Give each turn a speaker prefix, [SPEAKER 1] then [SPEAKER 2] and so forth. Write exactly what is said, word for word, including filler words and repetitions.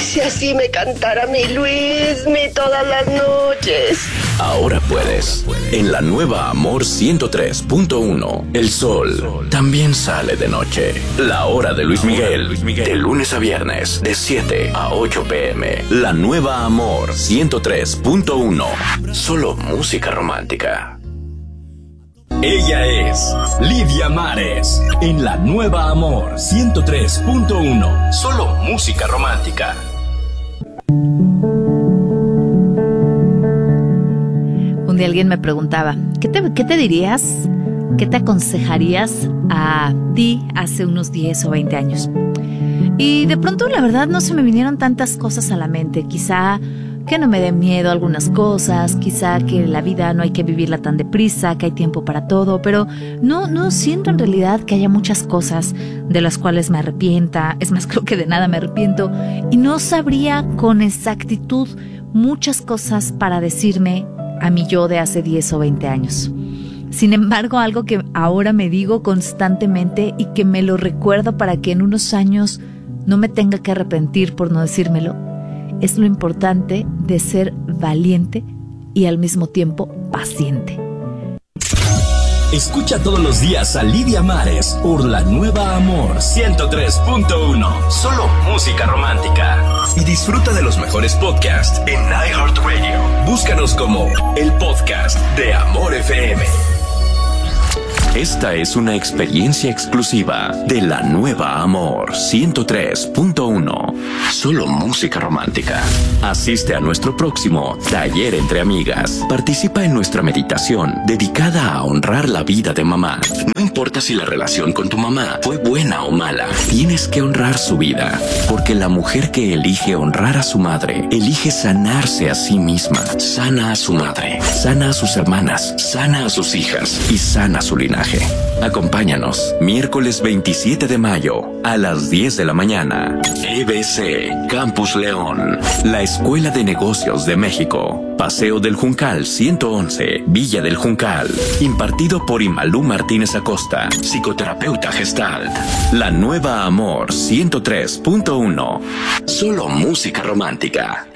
[SPEAKER 1] si así me cantara mi Luismi todas las noches.
[SPEAKER 2] Ahora puedes. En la nueva Amor ciento tres punto uno, el sol también sale de noche. La hora de Luis Miguel, de lunes a viernes, de siete a ocho pm. La nueva Amor ciento tres punto uno. Solo música romántica. Ella es Lidia Mares. En la nueva Amor ciento tres punto uno. Solo música romántica.
[SPEAKER 3] Un día alguien me preguntaba, ¿qué te, qué te dirías? ¿Qué te aconsejarías a ti hace unos diez o veinte años? Y de pronto, la verdad, no se me vinieron tantas cosas a la mente. Quizá que no me dé miedo algunas cosas, quizá que la vida no hay que vivirla tan deprisa, que hay tiempo para todo, pero no, no siento en realidad que haya muchas cosas de las cuales me arrepienta. Es más, creo que de nada me arrepiento. Y no sabría con exactitud muchas cosas para decirme a mi yo de hace diez o veinte años. Sin embargo, algo que ahora me digo constantemente y que me lo recuerdo para que en unos años no me tenga que arrepentir por no decírmelo, es lo importante de ser valiente y al mismo tiempo paciente.
[SPEAKER 2] Escucha todos los días a Lidia Mares por la nueva Amor ciento tres punto uno. Solo música romántica. Y disfruta de los mejores podcasts en iHeartRadio. Búscanos como el podcast de Amor F M. Esta es una experiencia exclusiva de la nueva Amor ciento tres punto uno. Solo música romántica. Asiste a nuestro próximo Taller entre Amigas. Participa en nuestra meditación dedicada a honrar la vida de mamá. No importa si la relación con tu mamá fue buena o mala, tienes que honrar su vida, porque la mujer que elige honrar a su madre, elige sanarse a sí misma. Sana a su madre, sana a sus hermanas, sana a sus hijas y sana su linaje. Acompáñanos miércoles veintisiete de mayo a las diez de la mañana. E B C Campus León, la Escuela de Negocios de México. Paseo del Juncal ciento once, Villa del Juncal. Impartido por Imalú Martínez Acosta, psicoterapeuta Gestalt. La nueva Amor ciento tres punto uno. Solo música romántica.